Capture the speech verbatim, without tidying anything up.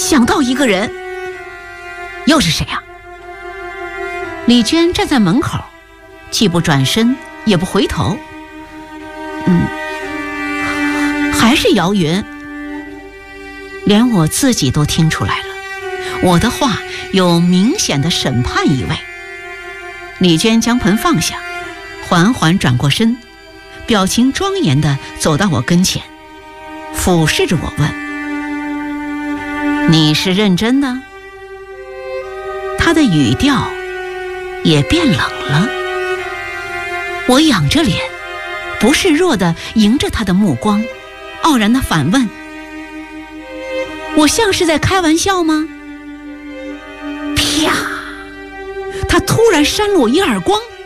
想到一个人。又是谁啊？李娟站在门口，既不转身也不回头。嗯，还是姚云。连我自己都听出来了，我的话有明显的审判意味。李娟将盆放下，缓缓转过身，表情庄严地走到我跟前，俯视着我问：你是认真的？她的语调也变冷了。我仰着脸，不示弱地迎着她的目光，傲然地反问：我像是在开玩笑吗？啪！她突然扇了我一耳光。